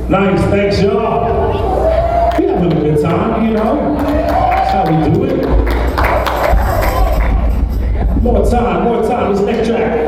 Nice, thanks y'all. We having a good time, you know. That's how we do it. More time, this next track.